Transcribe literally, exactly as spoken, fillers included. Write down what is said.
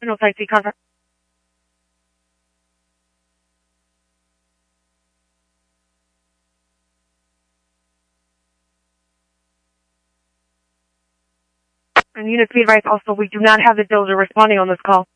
No Site C contact. And unit be advised also, we do not have the diligent responding on this call.